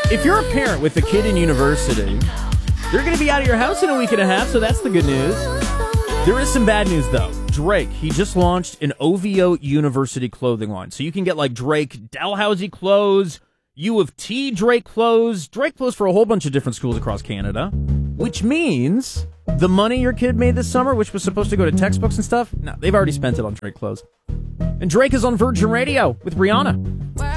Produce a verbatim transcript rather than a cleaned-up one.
if you're a parent with a kid in university, they're going to be out of your house in a week and a half, so that's the good news. There is some bad news, though. Drake, he just launched an O V O University clothing line. So you can get, like, Drake Dalhousie clothes, U of T Drake clothes, Drake clothes for a whole bunch of different schools across Canada, which means the money your kid made this summer, which was supposed to go to textbooks and stuff, no, they've already spent it on Drake clothes. And Drake is on Virgin Radio with Rihanna.